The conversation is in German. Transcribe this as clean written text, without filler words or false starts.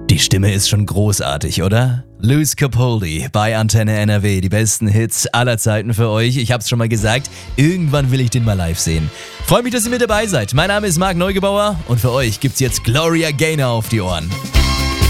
Die Stimme ist schon großartig, oder? Lewis Capaldi bei Antenne NRW, die besten Hits aller Zeiten für euch. Ich hab's schon mal gesagt, irgendwann will ich den mal live sehen. Freue mich, dass ihr mit dabei seid. Mein Name ist Marc Neugebauer und für euch gibt's jetzt Gloria Gaynor auf die Ohren.